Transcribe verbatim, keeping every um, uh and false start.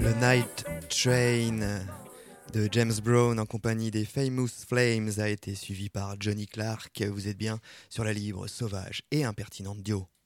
Night Train de James Brown en compagnie des Famous Flames a été suivi par Johnny Clark. Vous êtes bien sur la libre, sauvage et impertinente duo.